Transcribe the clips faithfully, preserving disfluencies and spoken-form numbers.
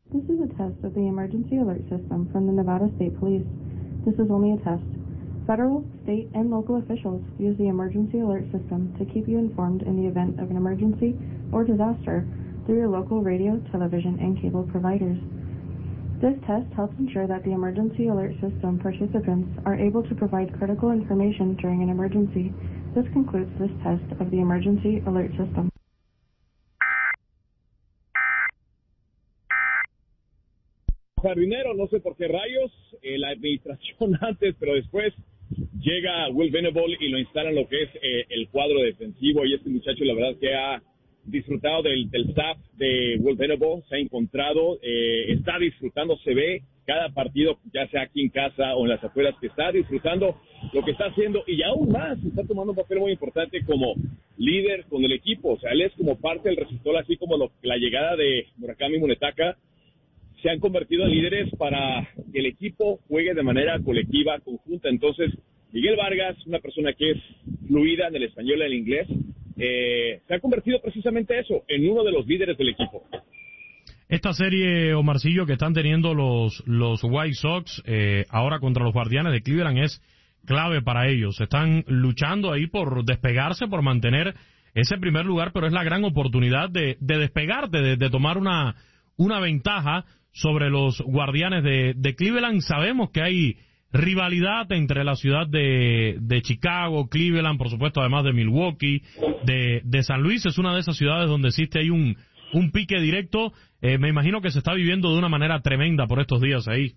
This is a test of the Emergency Alert System from the Nevada State Police. This is only a test. Federal, state, and local officials use the Emergency Alert System to keep you informed in the event of an emergency or disaster through your local radio, television, and cable providers. This test helps ensure that the Emergency Alert System participants are able to provide critical information during an emergency. This concludes this test of the Emergency Alert System. Jardinero, no sé por qué rayos, eh, la administración antes, pero después llega Will Venable y lo instala en lo que es eh, el cuadro defensivo, y este muchacho la verdad que ha disfrutado del, del staff de Will Venable, se ha encontrado, eh, está disfrutando, se ve cada partido, ya sea aquí en casa o en las afueras, que está disfrutando lo que está haciendo, y aún más está tomando un papel muy importante como líder con el equipo. O sea, él es como parte del receptor, así como lo, la llegada de Murakami Munetaka se han convertido en líderes para que el equipo juegue de manera colectiva, conjunta. Entonces, Miguel Vargas, una persona que es fluida en el español y en el inglés, eh, se ha convertido precisamente eso, en uno de los líderes del equipo. Esta serie, Omarcillo, que están teniendo los los White Sox eh, ahora contra los Guardianes de Cleveland es clave para ellos. Están luchando ahí por despegarse, por mantener ese primer lugar, pero es la gran oportunidad de, de despegarte, de, de tomar una, una ventaja sobre los Guardianes de, de Cleveland. Sabemos que hay rivalidad entre la ciudad de, de Chicago, Cleveland, por supuesto, además de Milwaukee, de, de San Luis. Es una de esas ciudades donde existe ahí un, un pique directo. Eh, me imagino que se está viviendo de una manera tremenda por estos días ahí.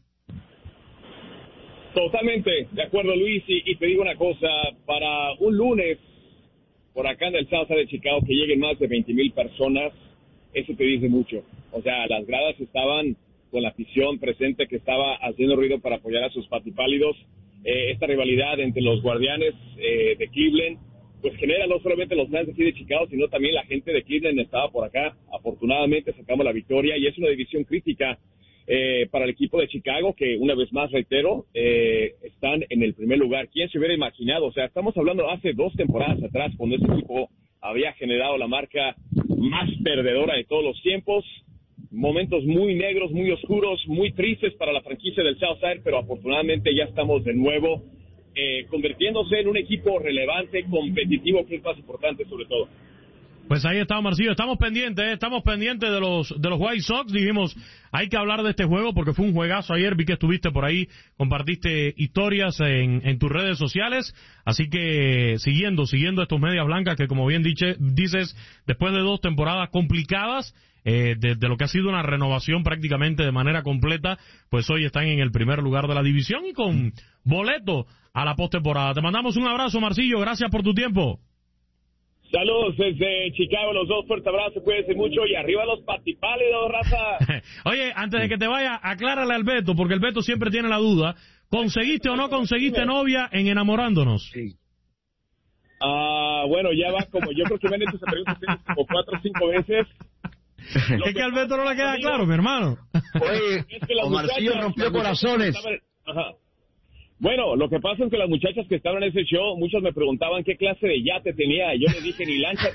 Totalmente, de acuerdo, Luis, y, y te digo una cosa, para un lunes, por acá en el Southside de Chicago, que lleguen más de veinte mil personas, eso te dice mucho. O sea, las gradas estaban con la afición presente que estaba haciendo ruido para apoyar a sus patipálidos. Eh, esta rivalidad entre los Guardianes eh, de Cleveland, pues genera no solamente los fans de aquí de Chicago, sino también la gente de Cleveland estaba por acá. Afortunadamente sacamos la victoria y es una división crítica eh, para el equipo de Chicago, que una vez más reitero, eh, están en el primer lugar. ¿Quién se hubiera imaginado? O sea, estamos hablando hace dos temporadas atrás, cuando ese equipo había generado la marca más perdedora de todos los tiempos. Momentos muy negros, muy oscuros, muy tristes para la franquicia del Southside, pero afortunadamente ya estamos de nuevo eh, convirtiéndose en un equipo relevante, competitivo, que es más importante sobre todo. Pues ahí está, Marcillo. Estamos pendientes, ¿eh? estamos pendientes de los de los White Sox. Dijimos, hay que hablar de este juego porque fue un juegazo ayer. Vi que estuviste por ahí, compartiste historias en, en tus redes sociales. Así que siguiendo, siguiendo estos Medias Blancas que, como bien dice, dices, después de dos temporadas complicadas, eh, de, de lo que ha sido una renovación prácticamente de manera completa, pues hoy están en el primer lugar de la división y con boleto a la postemporada. Te mandamos un abrazo, Marcillo. Gracias por tu tiempo. Saludos desde Chicago, los dos, fuerte abrazo, cuídense mucho y arriba los patipálidos, raza. Oye, antes de que te vaya, aclárale al Beto, porque el Beto siempre tiene la duda. ¿Conseguiste o no conseguiste novia en Enamorándonos? Sí. Ah, bueno, ya va como, yo creo que me han hecho esa pregunta como cuatro o cinco veces. Lo es que al Beto no le queda claro, mi hermano. Oye, es que Omarcillo rompió corazones. Estaban, ajá. Bueno, lo que pasa es que las muchachas que estaban en ese show, muchos me preguntaban qué clase de yate tenía, y yo les dije ni lancha.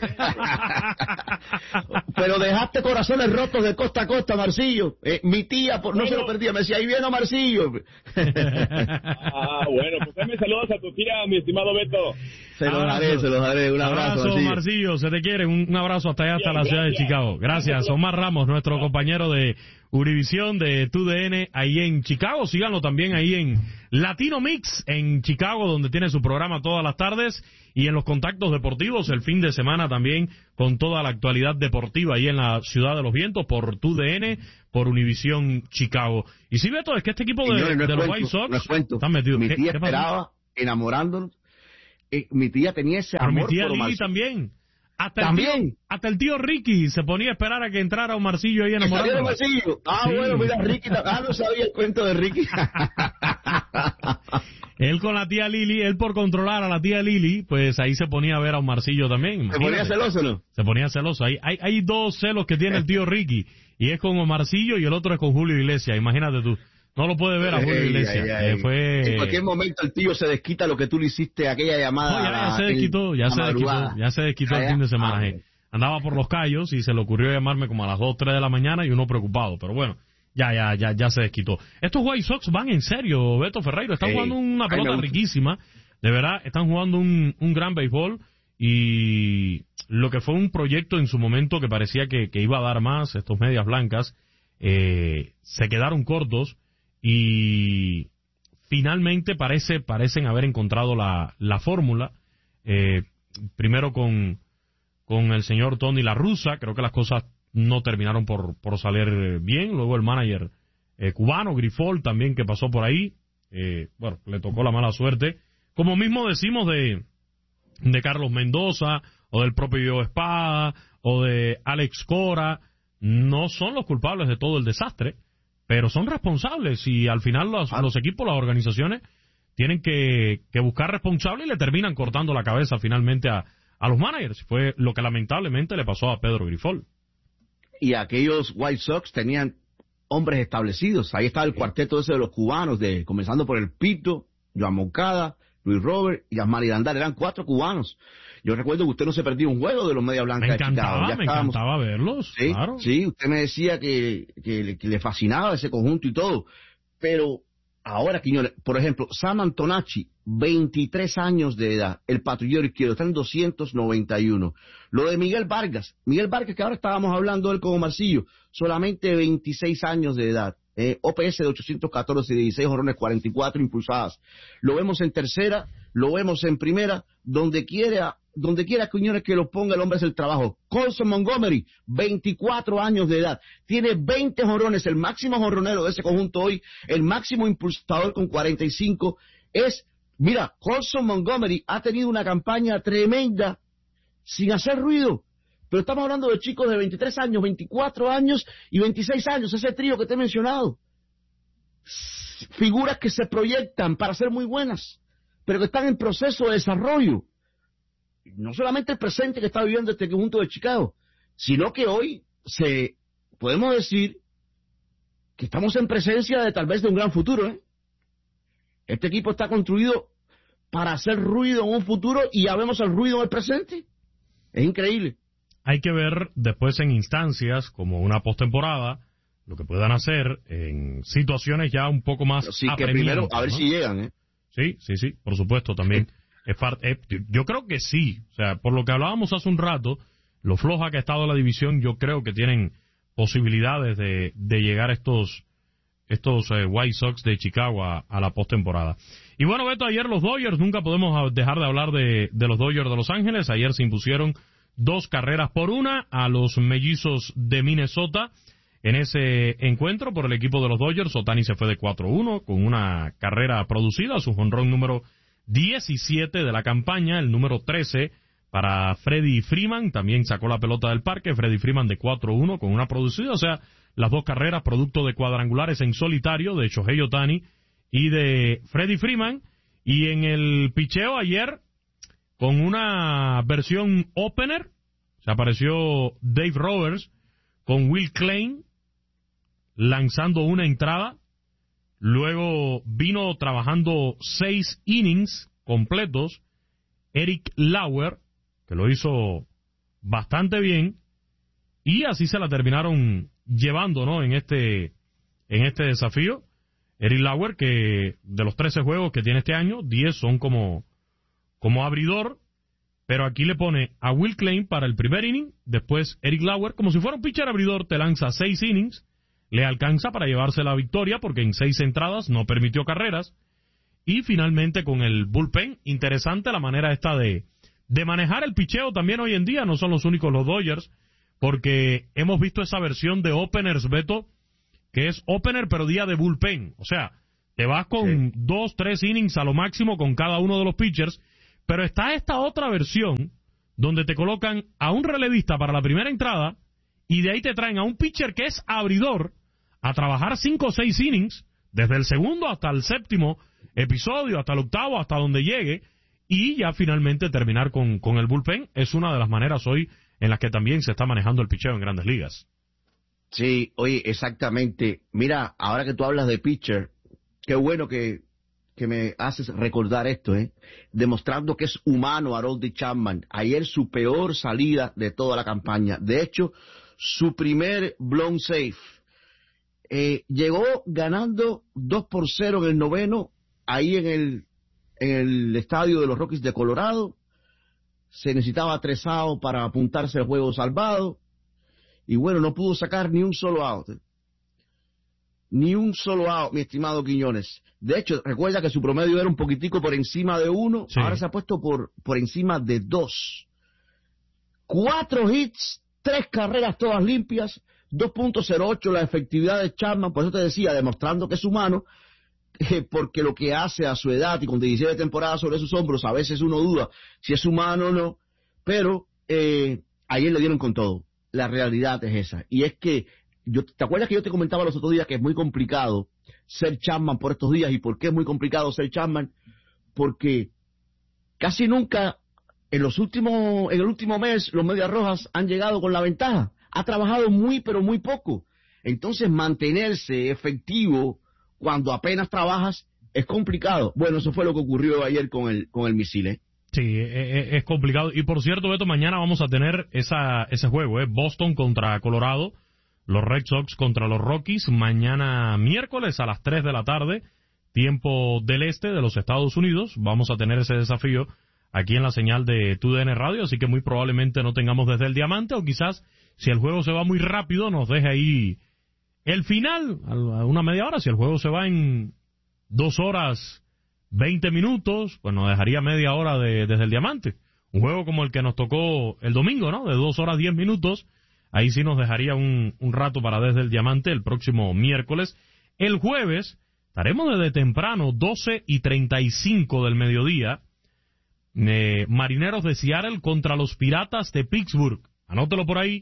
Pero dejaste corazones rotos de costa a costa, Marcillo. Eh, mi tía por, no bueno, se lo perdía, me decía, ahí viene Marcillo. Ah, bueno, pues dame saludos a tu tía, mi estimado Beto. Se los daré, se los daré. Un abrazo, abrazo Marcillo. Marcillo, se te quiere. Un, un abrazo hasta allá, hasta Bien, la ciudad gracias. de Chicago. Gracias, Omar Ramos, nuestro compañero de Univisión de T U D N ahí en Chicago. Síganlo también ahí en Latino Mix en Chicago, donde tiene su programa todas las tardes, y en los contactos deportivos el fin de semana también con toda la actualidad deportiva ahí en la Ciudad de los Vientos por T U D N, por Univisión Chicago. Y sí, Beto, es que este equipo de, Señores, no de los cuento, White Sox no es cuento. están metidos. Mi tía esperaba, enamorándonos. Eh, mi tía tenía ese Pero amor mi tía por Lili también. Hasta ¿También? El tío, hasta el tío Ricky se ponía a esperar a que entrara un Marcillo ahí enamorado. Marcillo? Ah, sí. Bueno, mira, Ricky, ah, no sabía el cuento de Ricky. Él con la tía Lili, él por controlar a la tía Lili, pues ahí se ponía a ver a un Marcillo también. Imagínate. ¿Se ponía celoso, no? Se ponía celoso. Hay, hay, hay dos celos que tiene el tío Ricky, y es con Omarcillo y el otro es con Julio Iglesias. Imagínate tú. No lo puede ver a Julio Iglesias. Ay, ay, ay. Eh, fue... En cualquier momento el tío se desquita lo que tú le hiciste, aquella llamada. No, ya, ya se desquitó, ya se desquitó, ya se desquitó el fin de semana. Ah, eh. Andaba por los Cayos y se le ocurrió llamarme como a las dos, tres de la mañana y uno preocupado. Pero bueno, Ya, ya, ya, ya se desquitó. Estos White Sox van en serio, Beto Ferreiro. Están Ey, jugando una pelota gusta. riquísima. De verdad, están jugando un, un gran béisbol. Y lo que fue un proyecto en su momento que parecía que, que iba a dar más, estos medias blancas, eh, se quedaron cortos y finalmente parece parecen haber encontrado la, la fórmula. Eh, primero con, con el señor Tony La Russa, creo que las cosas no terminaron por, por salir bien. Luego el manager eh, cubano, Grifol, también que pasó por ahí. Eh, bueno, le tocó la mala suerte. Como mismo decimos de, de Carlos Mendoza, o del propio Espada, o de Alex Cora, no son los culpables de todo el desastre, pero son responsables y al final los, los equipos, las organizaciones, tienen que, que buscar responsables y le terminan cortando la cabeza finalmente a, a los managers. Fue lo que lamentablemente le pasó a Pedro Grifol. Y aquellos White Sox tenían hombres establecidos. Ahí estaba el cuarteto ese de los cubanos, de comenzando por el Pito, Joan Moncada, Luis Robert y Yasmani Dandar. Eran cuatro cubanos. Yo recuerdo que usted no se perdía un juego de los Media Blancas Me de Chicago. encantaba, Ya me estábamos... encantaba verlos, sí, claro. Sí, usted me decía que, que, que le fascinaba ese conjunto y todo. Pero ahora, Quiñones, por ejemplo, Sam Antonacci, veintitrés años de edad, el patrullero izquierdo, está en doscientos noventa y uno. Lo de Miguel Vargas, Miguel Vargas, que ahora estábamos hablando de él como Marcillo, solamente veintiséis años de edad. Eh, O P S de ochocientos catorce, dieciséis jonrones, cuarenta y cuatro impulsadas. Lo vemos en tercera, lo vemos en primera, donde quiera, donde quiera Quiñones que lo ponga, el hombre es el trabajo. Colson Montgomery, veinticuatro años de edad, tiene veinte jonrones, el máximo jonronero de ese conjunto hoy, el máximo impulsador con cuarenta y cinco, es, mira, Colson Montgomery ha tenido una campaña tremenda, sin hacer ruido. Pero estamos hablando de chicos de veintitrés años, veinticuatro años y veintiséis años, ese trío que te he mencionado. Figuras que se proyectan para ser muy buenas, pero que están en proceso de desarrollo. No solamente el presente que está viviendo este conjunto de Chicago, sino que hoy se podemos decir que estamos en presencia de tal vez de un gran futuro, ¿eh? Este equipo está construido para hacer ruido en un futuro y ya vemos el ruido en el presente. Es increíble. Hay que ver después en instancias como una postemporada lo que puedan hacer en situaciones ya un poco más sí, que primero a ver, ¿no?, si llegan, ¿eh? Sí, sí, sí, por supuesto, también. es parte, eh, yo creo que sí. O sea, por lo que hablábamos hace un rato, lo floja que ha estado la división, yo creo que tienen posibilidades de, de llegar estos estos eh, White Sox de Chicago a, a la postemporada. Y bueno, Beto, ayer los Dodgers, nunca podemos dejar de hablar de, de los Dodgers de Los Ángeles. Ayer se impusieron dos carreras por una a los Mellizos de Minnesota en ese encuentro por el equipo de los Dodgers. Ohtani se fue de cuatro uno con una carrera producida, su jonrón número diecisiete de la campaña, el número trece para Freddie Freeman, también sacó la pelota del parque, Freddie Freeman de cuatro uno con una producida, o sea, las dos carreras producto de cuadrangulares en solitario de Shohei Ohtani y de Freddie Freeman. Y en el picheo ayer, con una versión opener, se apareció Dave Roberts con Will Klein lanzando una entrada. Luego vino trabajando seis innings completos Eric Lauer, que lo hizo bastante bien, y así se la terminaron llevando, ¿no?, en este en este desafío. Eric Lauer, que de los trece juegos que tiene este año, diez son como como abridor, pero aquí le pone a Will Klein para el primer inning, después Eric Lauer, como si fuera un pitcher abridor, te lanza seis innings, le alcanza para llevarse la victoria, porque en seis entradas no permitió carreras, y finalmente con el bullpen, interesante la manera esta de, de manejar el picheo también hoy en día, no son los únicos los Dodgers, porque hemos visto esa versión de openers, Beto, que es opener pero día de bullpen, o sea, te vas con sí. dos, tres innings a lo máximo con cada uno de los pitchers. Pero está esta otra versión donde te colocan a un relevista para la primera entrada y de ahí te traen a un pitcher que es abridor a trabajar cinco o seis innings, desde el segundo hasta el séptimo episodio, hasta el octavo, hasta donde llegue, y ya finalmente terminar con, con el bullpen. Es una de las maneras hoy en las que también se está manejando el picheo en Grandes Ligas. Sí, oye, exactamente. Mira, ahora que tú hablas de pitcher, qué bueno que... que me haces recordar esto, ¿eh? Demostrando que es humano Aroldis Chapman. Ayer su peor salida de toda la campaña. De hecho, su primer blown safe Eh, llegó ganando dos por cero en el noveno, ahí en el, en el estadio de los Rockies de Colorado. Se necesitaba tres outs para apuntarse al juego salvado. Y bueno, no pudo sacar ni un solo out. Ni un solo out, mi estimado Quiñones. De hecho, recuerda que su promedio era un poquitico por encima de uno. Sí. Ahora se ha puesto por, por encima de dos. Cuatro hits, tres carreras todas limpias, dos punto cero ocho la efectividad de Chapman. Por eso te decía, demostrando que es humano, eh, porque lo que hace a su edad y con diecisiete temporadas sobre sus hombros, a veces uno duda si es humano o no. Pero eh, ayer le dieron con todo. La realidad es esa. Y es que Yo, ¿te acuerdas que yo te comentaba los otros días que es muy complicado ser Chapman por estos días? ¿Y por qué es muy complicado ser Chapman? Porque casi nunca en los últimos, en el último mes los Medias Rojas han llegado con la ventaja. Ha trabajado muy pero muy poco. Entonces mantenerse efectivo cuando apenas trabajas es complicado. Bueno, eso fue lo que ocurrió ayer con el, con el misil, ¿eh? Sí, es, es complicado. Y por cierto, Beto, mañana vamos a tener esa, ese juego, ¿eh? Boston contra Colorado. Los Red Sox contra los Rockies, mañana miércoles a las tres de la tarde, tiempo del este de los Estados Unidos. Vamos a tener ese desafío aquí en la señal de T U D N Radio, así que muy probablemente no tengamos desde el diamante, o quizás, si el juego se va muy rápido, nos deje ahí el final, a una media hora. Si el juego se va en dos horas, veinte minutos, pues nos dejaría media hora de, desde el diamante. Un juego como el que nos tocó el domingo, ¿no? De dos horas, diez minutos. Ahí sí nos dejaría un, un rato para desde el diamante el próximo miércoles. El jueves estaremos desde temprano, doce y treinta y cinco del mediodía, eh, Marineros de Seattle contra los Piratas de Pittsburgh. Anótelo por ahí.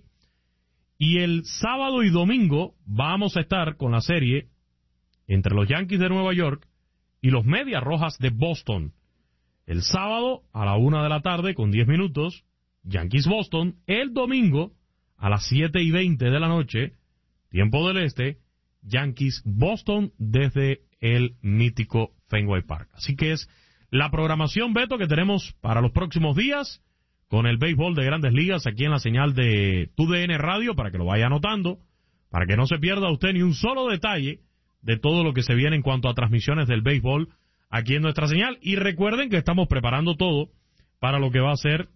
Y el sábado y domingo vamos a estar con la serie entre los Yankees de Nueva York y los Medias Rojas de Boston. El sábado a la una de la tarde con diez minutos, Yankees-Boston. El domingo a las siete y veinte de la noche, tiempo del este, Yankees-Boston desde el mítico Fenway Park. Así que es la programación, Beto, que tenemos para los próximos días con el béisbol de Grandes Ligas aquí en la señal de T U D N Radio, para que lo vaya anotando, para que no se pierda usted ni un solo detalle de todo lo que se viene en cuanto a transmisiones del béisbol aquí en nuestra señal. Y recuerden que estamos preparando todo para lo que va a ser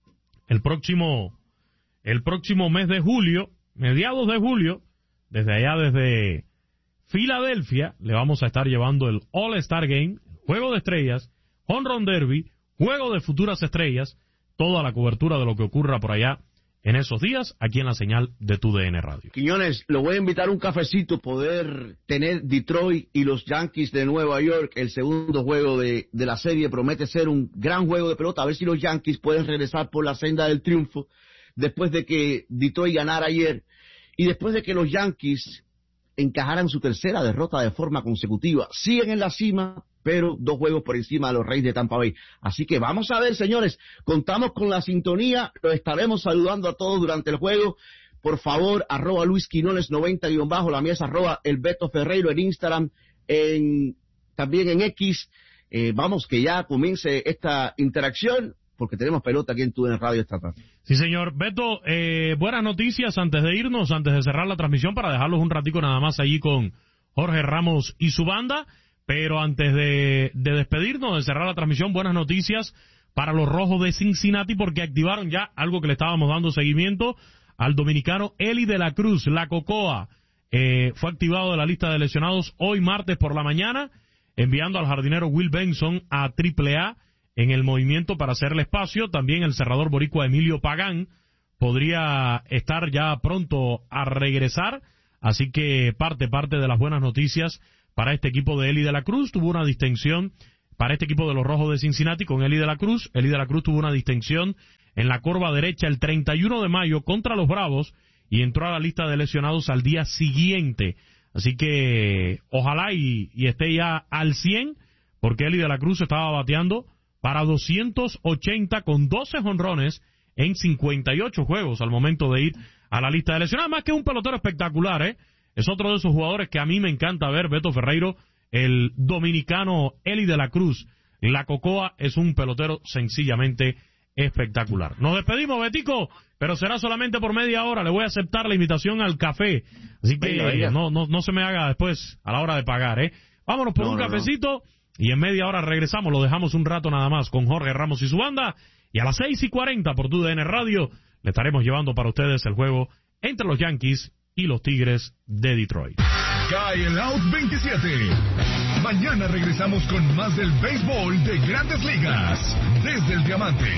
el próximo... El próximo mes de julio, mediados de julio, desde allá, desde Filadelfia, le vamos a estar llevando el All-Star Game, Juego de Estrellas, Home Run Derby, Juego de Futuras Estrellas, toda la cobertura de lo que ocurra por allá en esos días, aquí en la señal de T U D N Radio. Quiñones, lo voy a invitar a un cafecito, poder tener Detroit y los Yankees de Nueva York. El segundo juego de, de la serie promete ser un gran juego de pelota, a ver si los Yankees pueden regresar por la senda del triunfo, después de que Detroit ganara ayer, y después de que los Yankees encajaran su tercera derrota de forma consecutiva. Siguen en la cima, pero dos juegos por encima de los Reyes de Tampa Bay. Así que vamos a ver, señores, contamos con la sintonía, los estaremos saludando a todos durante el juego. Por favor, arroba Luis Quinones noventa guión bajo, la mía es arroba el Beto Ferreiro en Instagram, en, también en X. Eh, vamos, que ya comience esta interacción, porque tenemos pelota aquí en T U D N Radio esta tarde. Sí, señor. Beto, eh, buenas noticias antes de irnos, antes de cerrar la transmisión, para dejarlos un ratico nada más allí con Jorge Ramos y su banda, pero antes de, de despedirnos, de cerrar la transmisión, buenas noticias para los Rojos de Cincinnati, porque activaron ya algo que le estábamos dando seguimiento al dominicano Eli de la Cruz. La Cocoa eh, fue activado de la lista de lesionados hoy martes por la mañana, enviando al jardinero Will Benson a triple A en el movimiento para hacerle espacio. También el cerrador boricua Emilio Pagán podría estar ya pronto a regresar, así que parte, parte de las buenas noticias para este equipo de Eli de la Cruz. Tuvo una distensión para este equipo de los Rojos de Cincinnati con Eli de la Cruz. Eli de la Cruz tuvo una distensión en la corva derecha el treinta y uno de mayo contra los Bravos y entró a la lista de lesionados al día siguiente. Así que ojalá y, y esté ya al cien, porque Eli de la Cruz estaba bateando para doscientos ochenta con doce jonrones en cincuenta y ocho juegos al momento de ir a la lista de lesionados. Más que un pelotero espectacular, ¿eh? Es otro de esos jugadores que a mí me encanta ver, Beto Ferreiro, el dominicano Eli de la Cruz. La Cocoa es un pelotero sencillamente espectacular. Nos despedimos, Betico, pero será solamente por media hora. Le voy a aceptar la invitación al café, así que venga, venga. No, no, no se me haga después a la hora de pagar, ¿eh? Vámonos por no, un no, cafecito no. Y en media hora regresamos. Lo dejamos un rato nada más con Jorge Ramos y su banda. Y a las seis y cuarenta por tu D N Radio le estaremos llevando para ustedes el juego entre los Yankees y los Tigres de Detroit. Cae el Out veintisiete. Mañana regresamos con más del béisbol de Grandes Ligas desde el Diamante.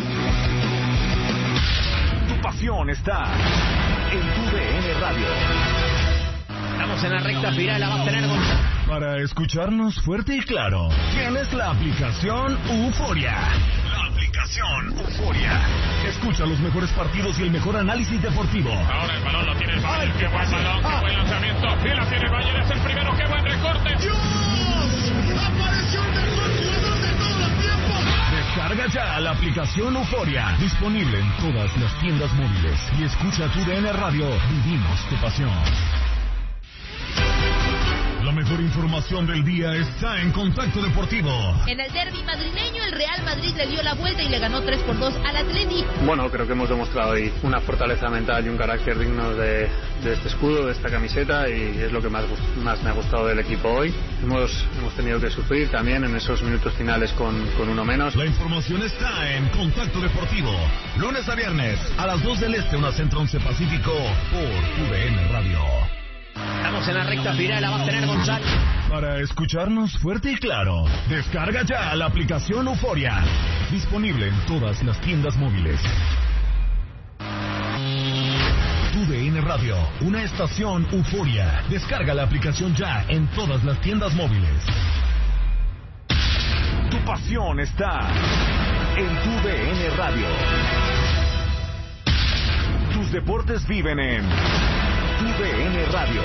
Tu pasión está en tu D N Radio. Estamos en la recta final, la va a tener Gonzalo. Para escucharnos fuerte y claro, tienes la aplicación Euforia. La aplicación Euforia. Escucha los mejores partidos y el mejor análisis deportivo. Ahora el balón lo tiene el Bayer, qué buen balón, qué buen lanzamiento. Y la tiene el Bayer, es el primero, qué buen recorte. ¡Dios! ¡Apareció el mejor jugador de todos los tiempos! Descarga ya la aplicación Euforia. Disponible en todas las tiendas móviles. Y escucha tu D N Radio. Vivimos tu pasión. La mejor información del día está en Contacto Deportivo. En el derbi madrileño, el Real Madrid le dio la vuelta y le ganó tres por dos al Atleti. Bueno, creo que hemos demostrado hoy una fortaleza mental y un carácter digno de, de este escudo, de esta camiseta, y es lo que más, más me ha gustado del equipo hoy. Hemos, hemos tenido que sufrir también en esos minutos finales con, con uno menos. La información está en Contacto Deportivo. Lunes a viernes, a las dos del Este, una Centro once Pacífico, por U D N Radio. Estamos en la recta final, la va a tener Gonzalo. Para escucharnos fuerte y claro, descarga ya la aplicación Euforia. Disponible en todas las tiendas móviles. Tu D N Radio, una estación Euforia. Descarga la aplicación ya en todas las tiendas móviles. Tu pasión está en tu D N Radio. Tus deportes viven en tu D N Radio.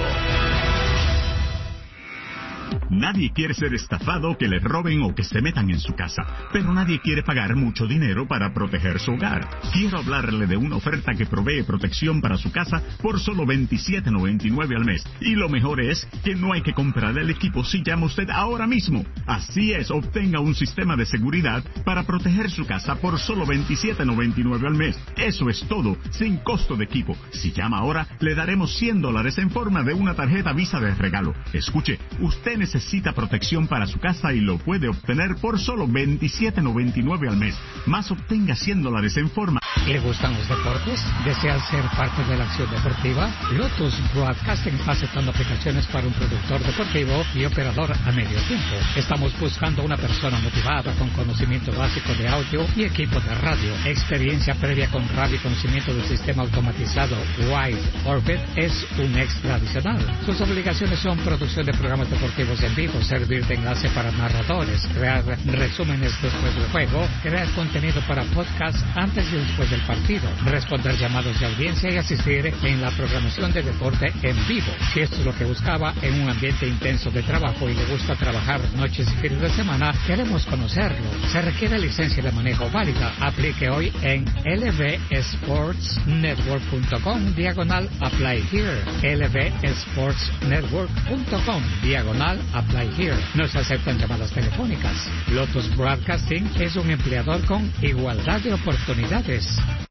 Nadie quiere ser estafado, que le roben o que se metan en su casa, pero nadie quiere pagar mucho dinero para proteger su hogar. Quiero hablarle de una oferta que provee protección para su casa por solo veintisiete noventa y nueve al mes. Y lo mejor es que no hay que comprar el equipo si llama usted ahora mismo. Así es, obtenga un sistema de seguridad para proteger su casa por solo veintisiete noventa y nueve al mes. Eso es todo, sin costo de equipo. Si llama ahora, le daremos cien dólares en forma de una tarjeta Visa de regalo. Escuche, usted necesita Necesita protección para su casa y lo puede obtener por solo veintisiete noventa y nueve al mes. Más obtenga cien dólares en forma. ¿Le gustan los deportes? ¿Desea ser parte de la acción deportiva? Lotus Broadcasting está aceptando aplicaciones para un productor deportivo y operador a medio tiempo. Estamos buscando una persona motivada con conocimiento básico de audio y equipo de radio. Experiencia previa con radio y conocimiento del sistema automatizado Wide Orbit es un extra adicional. Sus obligaciones son producción de programas deportivos en vivo, servir de enlace para narradores, crear resúmenes después del juego, crear contenido para podcast antes y después del partido, responder llamados de audiencia y asistir en la programación de deporte en vivo. Si esto es lo que buscaba en un ambiente intenso de trabajo y le gusta trabajar noches y fines de semana, queremos conocerlo. Se requiere licencia de manejo válida. Aplique hoy en l v sports network punto com diagonal apply here. l v sports network punto com diagonal apply here. No se aceptan llamadas telefónicas. Lotus Broadcasting es un empleador con igualdad de oportunidades.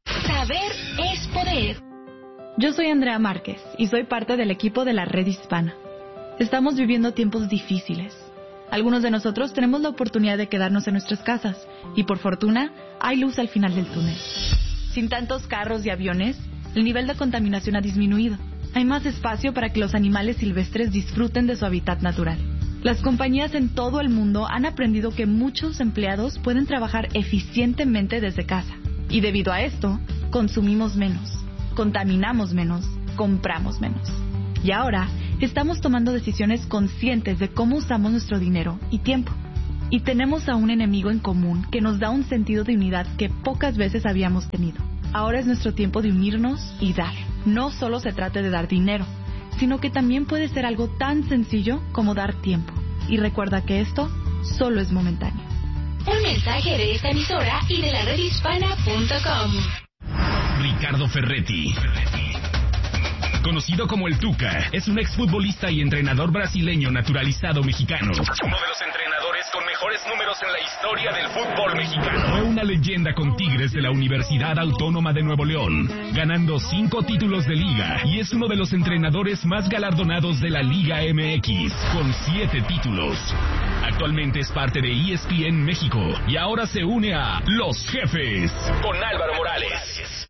Saber es poder. Yo soy Andrea Márquez y soy parte del equipo de la Red Hispana. Estamos viviendo tiempos difíciles. Algunos de nosotros tenemos la oportunidad de quedarnos en nuestras casas y por fortuna hay luz al final del túnel. Sin tantos carros y aviones, el nivel de contaminación ha disminuido. Hay más espacio para que los animales silvestres disfruten de su hábitat natural. Las compañías en todo el mundo han aprendido que muchos empleados pueden trabajar eficientemente desde casa. Y debido a esto, consumimos menos, contaminamos menos, compramos menos. Y ahora, estamos tomando decisiones conscientes de cómo usamos nuestro dinero y tiempo. Y tenemos a un enemigo en común que nos da un sentido de unidad que pocas veces habíamos tenido. Ahora es nuestro tiempo de unirnos y dar. No solo se trata de dar dinero, sino que también puede ser algo tan sencillo como dar tiempo. Y recuerda que esto solo es momentáneo. Un mensaje de esta emisora y de la red hispana punto com. Ricardo Ferretti, conocido como el Tuca, es un exfutbolista y entrenador brasileño naturalizado mexicano. Uno de los entrenadores con mejor mejores números en la historia del fútbol mexicano. Fue una leyenda con Tigres de la Universidad Autónoma de Nuevo León, ganando cinco títulos de liga y es uno de los entrenadores más galardonados de la Liga M X, con siete títulos. Actualmente es parte de E S P N México y ahora se une a Los Jefes con Álvaro Morales.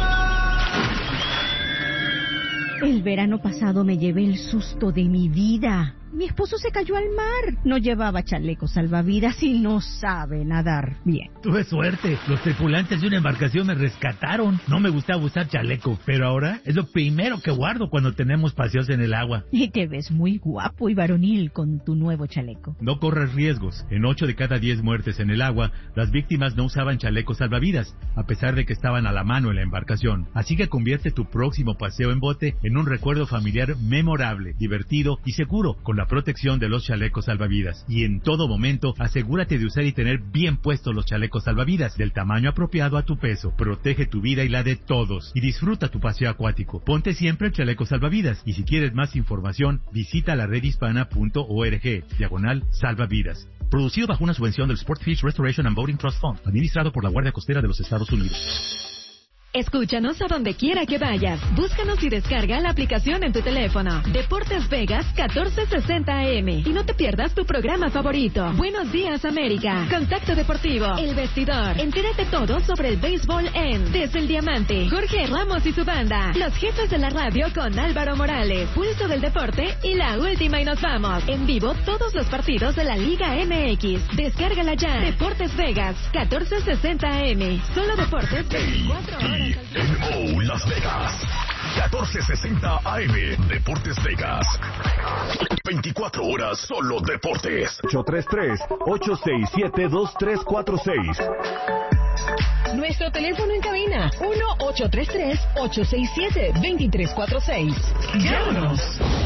El verano pasado me llevé el susto de mi vida. Mi esposo se cayó al mar. No llevaba chaleco salvavidas y no sabe nadar bien. Tuve suerte. Los tripulantes de una embarcación me rescataron. No me gustaba usar chaleco, pero ahora es lo primero que guardo cuando tenemos paseos en el agua. Y te ves muy guapo y varonil con tu nuevo chaleco. No corras riesgos. En ocho de cada diez muertes en el agua, las víctimas no usaban chalecos salvavidas, a pesar de que estaban a la mano en la embarcación. Así que convierte tu próximo paseo en bote en un recuerdo familiar memorable, divertido y seguro, con la protección de los chalecos salvavidas. Y en todo momento, asegúrate de usar y tener bien puestos los chalecos salvavidas, del tamaño apropiado a tu peso. Protege tu vida y la de todos. Y disfruta tu paseo acuático. Ponte siempre el chaleco salvavidas. Y si quieres más información, visita la red hispana punto org, diagonal salvavidas. Producido bajo una subvención del Sport Fish Restoration and Boating Trust Fund, administrado por la Guardia Costera de los Estados Unidos. Escúchanos a donde quiera que vayas. Búscanos y descarga la aplicación en tu teléfono. Deportes Vegas catorce sesenta A M. Y no te pierdas tu programa favorito. Buenos días, América. Contacto Deportivo. El Vestidor. Entérate todo sobre el béisbol en Desde el Diamante. Jorge Ramos y su banda. Los Jefes de la radio con Álvaro Morales. Pulso del Deporte y la última y nos vamos. En vivo todos los partidos de la Liga M X. Descárgala ya. Deportes Vegas catorce sesenta A M. Solo deportes veinticuatro horas. N O Las Vegas, catorce sesenta A M, Deportes Vegas. veinticuatro horas solo deportes. ocho tres tres, ocho seis siete, dos tres cuatro seis. Nuestro teléfono en cabina, uno ocho tres tres, ocho seis siete, dos tres cuatro seis. Llámanos.